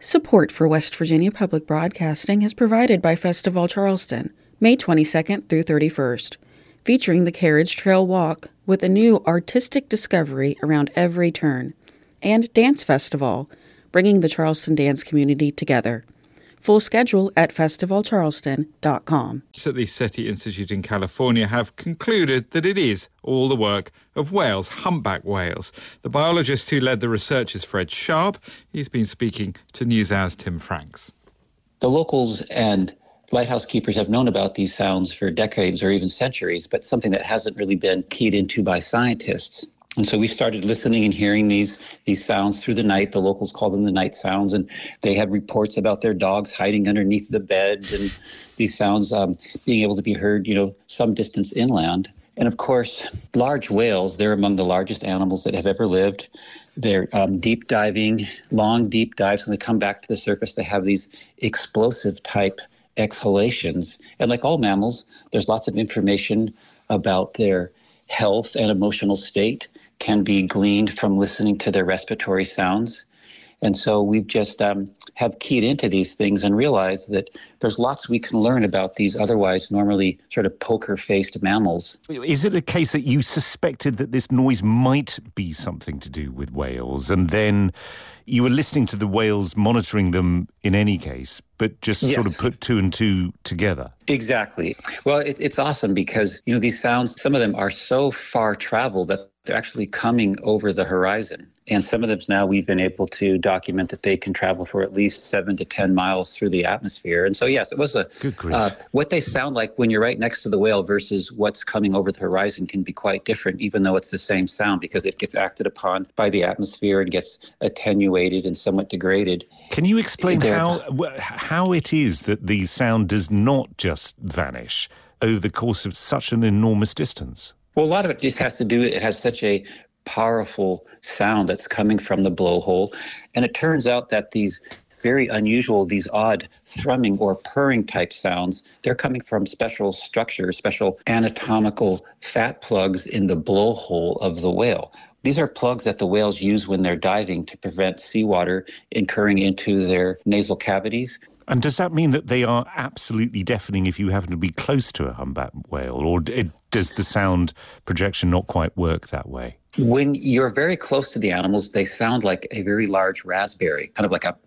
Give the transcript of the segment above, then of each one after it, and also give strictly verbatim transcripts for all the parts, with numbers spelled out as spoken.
Support for West Virginia Public Broadcasting is provided by Festival Charleston, May twenty-second through thirty-first, featuring the Carriage Trail Walk with a new artistic discovery around every turn, and Dance Festival, bringing the Charleston dance community together. Full schedule at festival charleston dot com. At the SETI Institute in California have concluded that it is all the work of whales, humpback whales. The biologist who led the research is Fred Sharp. He's been speaking to NewsHour's Tim Franks. The locals and lighthouse keepers have known about these sounds for decades or even centuries, but something that hasn't really been keyed into by scientists. And so we started listening and hearing these these sounds through the night. The locals call them the night sounds, and they had reports about their dogs hiding underneath the bed, and these sounds um, being able to be heard, you know, some distance inland. And of course, large whales, they're among the largest animals that have ever lived. They're um, deep diving, long deep dives. When they come back to the surface, they have these explosive type exhalations. And like all mammals, there's lots of information about their health and emotional state can be gleaned from listening to their respiratory sounds. And so we've just um, have keyed into these things and realized that there's lots we can learn about these otherwise normally sort of poker-faced mammals. Is it a case that you suspected that this noise might be something to do with whales, and then you were listening to the whales, monitoring them in any case, but just yes. sort of put two and two together? Exactly. Well, it, it's awesome because, you know, these sounds, some of them are so far traveled that they're actually coming over the horizon. And some of them now we've been able to document that they can travel for at least seven to ten miles through the atmosphere. And so, yes, it was a uh, what they sound like when you're right next to the whale versus what's coming over the horizon can be quite different, even though it's the same sound, because it gets acted upon by the atmosphere and gets attenuated and somewhat degraded. Can you explain They're, how how it is that the sound does not just vanish over the course of such an enormous distance? Well, a lot of it just has to do, it has such a powerful sound that's coming from the blowhole. And it turns out that these very unusual, these odd thrumming or purring type sounds, they're coming from special structures, special anatomical fat plugs in the blowhole of the whale. These are plugs that the whales use when they're diving to prevent seawater incurring into their nasal cavities. And does that mean that they are absolutely deafening if you happen to be close to a humpback whale, or does the sound projection not quite work that way? When you're very close to the animals, they sound like a very large raspberry, kind of like a...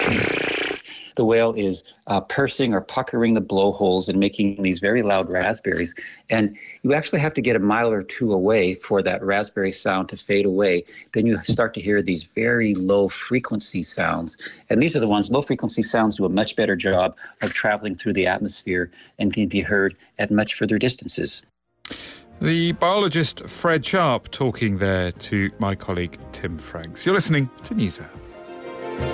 The whale is uh, pursing or puckering the blowholes and making these very loud raspberries. And you actually have to get a mile or two away for that raspberry sound to fade away. Then you start to hear these very low frequency sounds. And these are the ones, low frequency sounds do a much better job of traveling through the atmosphere and can be heard at much further distances. The biologist Fred Sharp talking there to my colleague Tim Franks. You're listening to NewsHour.